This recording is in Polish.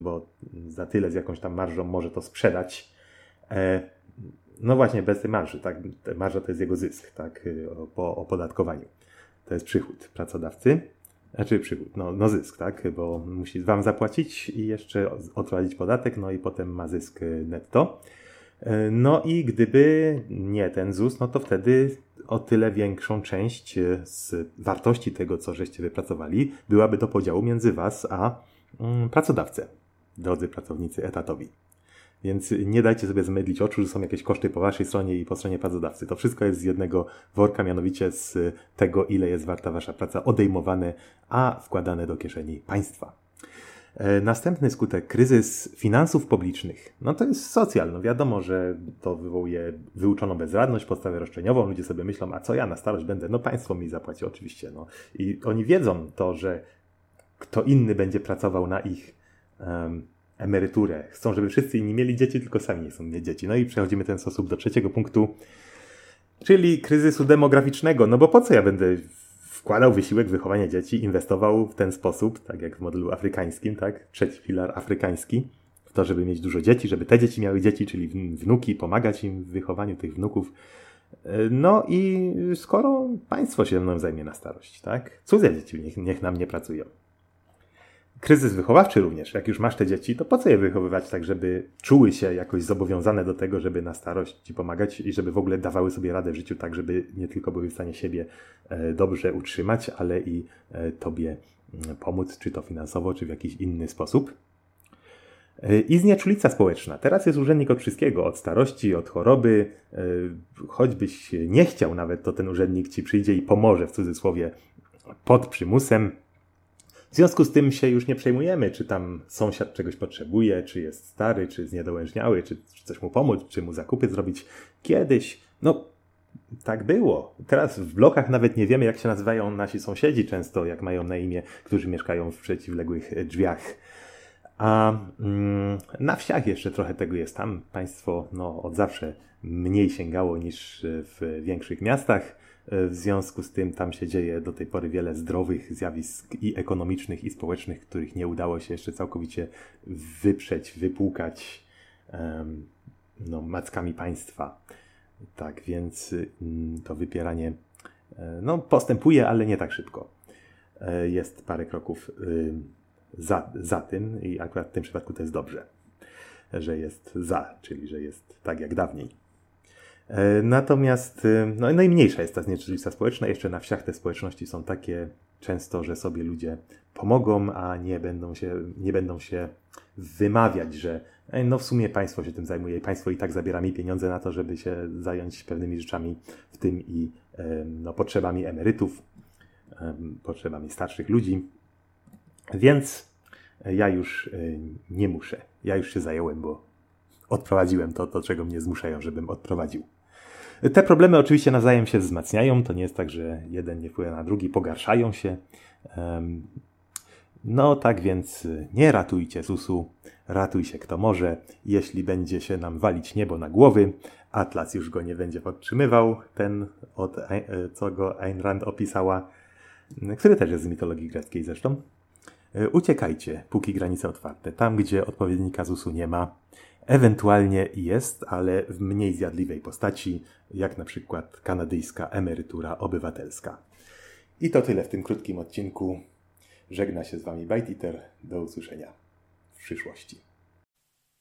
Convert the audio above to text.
bo za tyle z jakąś tam marżą może to sprzedać. No właśnie, bez tej marży, tak? Marża to jest jego zysk, tak? Po opodatkowaniu. To jest przychód pracodawcy. Znaczy przychód, no zysk, tak? Bo musi wam zapłacić i jeszcze odprowadzić podatek, no i potem ma zysk netto. No i gdyby nie ten ZUS, no to wtedy o tyle większą część z wartości tego, co żeście wypracowali, byłaby do podziału między was a pracodawcę, drodzy pracownicy etatowi. Więc nie dajcie sobie zmydlić oczu, że są jakieś koszty po waszej stronie i po stronie pracodawcy. To wszystko jest z jednego worka, mianowicie z tego, ile jest warta wasza praca, odejmowane, a wkładane do kieszeni państwa. Następny skutek, kryzys finansów publicznych. No to jest socjal. No wiadomo, że to wywołuje wyuczoną bezradność, podstawę roszczeniową. Ludzie sobie myślą, a co ja na starość będę? No państwo mi zapłaci oczywiście. No. I oni wiedzą to, że kto inny będzie pracował na ich emeryturę. Chcą, żeby wszyscy inni mieli dzieci, tylko sami nie chcą mieć dzieci. No i przechodzimy w ten sposób do trzeciego punktu, czyli kryzysu demograficznego. No bo po co ja będę wkładał wysiłek w wychowanie dzieci, inwestował w ten sposób, tak jak w modelu afrykańskim, tak? Trzeci filar afrykański, w to, żeby mieć dużo dzieci, żeby te dzieci miały dzieci, czyli wnuki, pomagać im w wychowaniu tych wnuków. No i skoro państwo się mną zajmie na starość, tak? Cudze dzieci niech nam nie pracują. Kryzys wychowawczy również. Jak już masz te dzieci, to po co je wychowywać tak, żeby czuły się jakoś zobowiązane do tego, żeby na starość ci pomagać i żeby w ogóle dawały sobie radę w życiu tak, żeby nie tylko były w stanie siebie dobrze utrzymać, ale i tobie pomóc, czy to finansowo, czy w jakiś inny sposób. I znieczulica społeczna. Teraz jest urzędnik od wszystkiego, od starości, od choroby. Choćbyś nie chciał nawet, to ten urzędnik ci przyjdzie i pomoże, w cudzysłowie, pod przymusem. W związku z tym się już nie przejmujemy, czy tam sąsiad czegoś potrzebuje, czy jest stary, czy zniedołężniały, czy coś mu pomóc, czy mu zakupy zrobić. Kiedyś, no tak było. Teraz w blokach nawet nie wiemy, jak się nazywają nasi sąsiedzi często, jak mają na imię, którzy mieszkają w przeciwległych drzwiach. A na wsiach jeszcze trochę tego jest. Tam państwo od zawsze mniej sięgało niż w większych miastach. W związku z tym tam się dzieje do tej pory wiele zdrowych zjawisk i ekonomicznych, i społecznych, których nie udało się jeszcze całkowicie wyprzeć, wypłukać mackami państwa. Tak więc to wypieranie postępuje, ale nie tak szybko. Jest parę kroków za tym i akurat w tym przypadku to jest dobrze, że jest czyli że jest tak jak dawniej. Natomiast najmniejsza jest ta znieczulica społeczna. Jeszcze na wsiach te społeczności są takie często, że sobie ludzie pomogą, a nie będą się wymawiać, że w sumie państwo się tym zajmuje i państwo i tak zabiera mi pieniądze na to, żeby się zająć pewnymi rzeczami, w tym i potrzebami emerytów, potrzebami starszych ludzi. Więc ja już nie muszę. Ja już się zająłem, bo odprowadziłem to, czego mnie zmuszają, żebym odprowadził. Te problemy oczywiście nawzajem się wzmacniają. To nie jest tak, że jeden nie wpływa na drugi, pogarszają się. Tak więc nie ratujcie ZUS-u, ratuj się kto może. Jeśli będzie się nam walić niebo na głowy, Atlas już go nie będzie podtrzymywał, ten co go Ayn Rand opisała, który też jest z mitologii greckiej zresztą. Uciekajcie, póki granice otwarte. Tam, gdzie odpowiednika ZUS-u nie ma, ewentualnie jest, ale w mniej zjadliwej postaci, jak na przykład kanadyjska emerytura obywatelska. I to tyle w tym krótkim odcinku. Żegna się z wami ByteEater. Do usłyszenia w przyszłości.